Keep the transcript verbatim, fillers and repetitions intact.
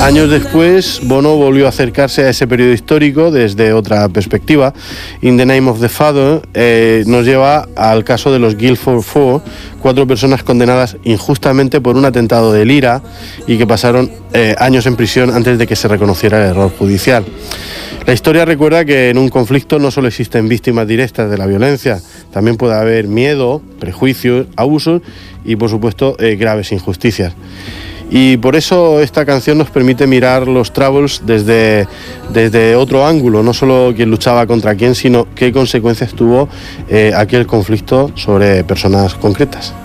Años después, Bono volvió a acercarse a ese periodo histórico desde otra perspectiva. In the Name of the Father eh, nos lleva al caso de los Guildford Four, cuatro personas condenadas injustamente por un atentado del IRA y que pasaron eh, años en prisión antes de que se reconociera el error judicial. La historia recuerda que en un conflicto no solo existen víctimas directas de la violencia, también puede haber miedo, prejuicios, abusos y, por supuesto, eh, graves injusticias. Y por eso esta canción nos permite mirar los Troubles desde, desde otro ángulo, no solo quién luchaba contra quién, sino qué consecuencias tuvo eh, aquel conflicto sobre personas concretas.